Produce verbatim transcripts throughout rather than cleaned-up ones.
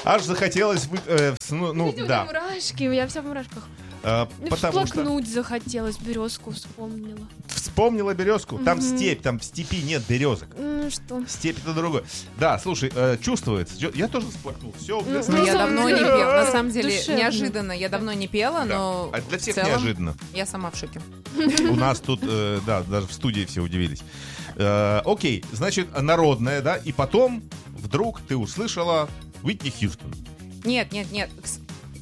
Аж захотелось... Вы, э, ну, ну Видите, да. мурашки, я вся в мурашках. Э, потому Всплакнуть что... захотелось, березку вспомнила. Вспомнила березку? Там Мгм. степь, там в степи нет березок. Ну что? Степь это другое. Да, слушай, э, чувствуется. Я тоже всплакнул. Все. Ну, Ну, на я самом давно не деле, пела. На самом деле, душевно. неожиданно. Я давно не пела, но А для всех в целом неожиданно. я сама в шоке. У нас тут, э, да, даже в студии все удивились. Э, окей, значит, народная, да, и потом вдруг ты услышала Уитни Хьюстон. Нет, нет, нет. Кс-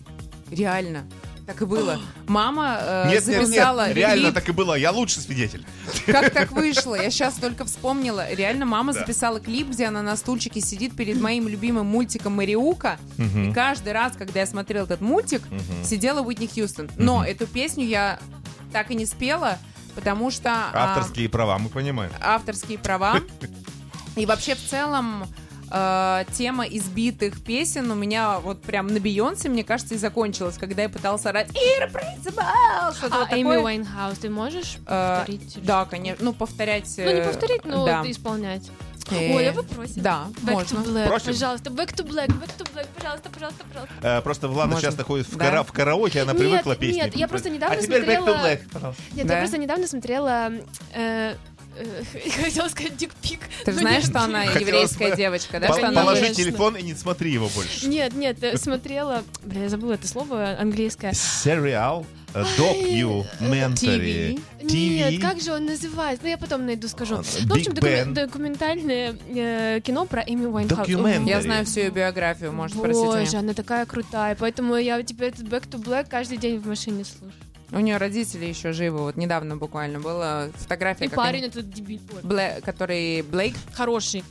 Реально. Так и было. Мама э, Нет, нет, записала нет, реально клип. так и было. Я лучший свидетель. Как так вышло? Я сейчас только вспомнила. Реально, мама Да. записала клип, где она на стульчике сидит перед моим любимым мультиком «Мариука». И каждый раз, когда я смотрела этот мультик, сидела Уитни Хьюстон. Но эту песню я так и не спела, потому что... а, Авторские права, мы понимаем. авторские права. И вообще в целом э, тема избитых песен у меня вот прям на Бейонсе, мне кажется, и закончилась, когда я пыталась орать «Irreplaceable», что-то А вот Эми такое. Уайнхаус, ты можешь Э, повторить? Да, конечно. Ну, повторять... Ну, не э, повторить, но да. вот исполнять. Э, Оля, вы просите. Да, Back можно. to black, Просим? пожалуйста. Back to black, back to black, пожалуйста, пожалуйста, пожалуйста. Э, просто Влада Можно. сейчас находит в, Да. кара- в караоке, она Нет, привыкла песни. нет, я просто недавно А теперь Back to смотрела- Black, пожалуйста. Нет, Да? я просто недавно смотрела... э, э, хотела сказать дикпик. Ты же но знаешь, нет. что она Хотелось еврейская бы- девочка, да? Пол- Что она... Положи Конечно. телефон и не смотри его больше. Нет, нет, э, смотрела... Бля, я забыла это слово английское. Сериал, э, докюментари, Нет, как же он называется? Ну, я потом найду, скажу. А, Ну, в общем, Big докумен- Ben. документальное э, кино про Эми Уайнхаус. Documentary. Я знаю всю ее биографию, можешь спросить у Боже, нее. она такая крутая. Поэтому я теперь этот Back to Black каждый день в машине слушаю. У нее родители еще живы, вот недавно буквально была фотография, И как парень они- этот дебил. Ой, Блэ- который Блейк. Хороший.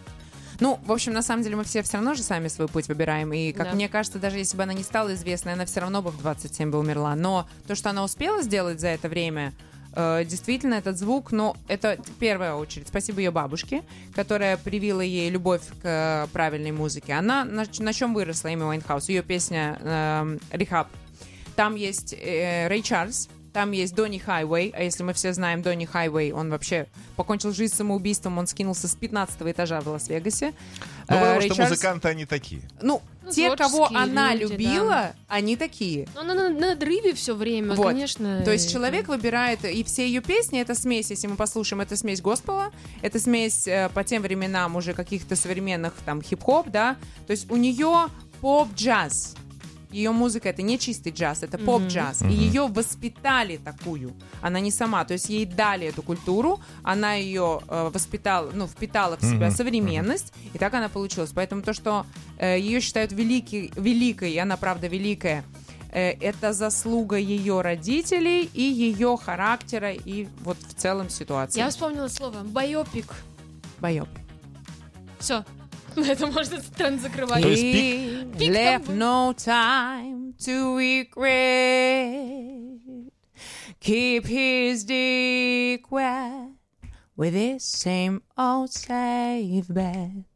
Ну, в общем, на самом деле мы все все равно же сами свой путь выбираем. И, как Да. мне кажется, даже если бы она не стала известной, она все равно бы в двадцать семь бы умерла. Но то, что она успела сделать за это время, э, действительно, этот звук, ну, это в первую очередь спасибо ее бабушке, которая привила ей любовь к э, правильной музыке. Она на, на чем выросла, Эми Уайнхаус? Ее песня э, «Rehab». Там есть э, Рэй Чарльз, там есть Донни Хайвей, а если мы все знаем Донни Хайвей, он вообще покончил жизнь самоубийством, он скинулся с пятнадцатого этажа в Лас-Вегасе. Ну, Э, потому Рэй что Чарльз- музыканты, они такие. Ну, Ну, те, кого творческие она люди, любила, да. они такие. Ну, она на, на надрыве все время, Вот. конечно. То есть и- человек выбирает, и все ее песни, это смесь, если мы послушаем, это смесь госпела, это смесь э, по тем временам уже каких-то современных там хип-хоп, да, то есть у нее поп-джаз. Ее музыка — это не чистый джаз, это поп-джаз. И ее воспитали такую. Она не сама. То есть ей дали эту культуру, она ее э, воспитала, ну, впитала в себя Мгм. современность, и так она получилась. Поэтому то, что э, ее считают великий, великой, и она правда великая, э, это заслуга ее родителей и ее характера, и вот в целом ситуации. Я вспомнила слово «байопик». Боёб. Все. На этом можно стран закрывать. То есть He Пик left там был. no time to regret. Keep his dick wet with his same old safe bet.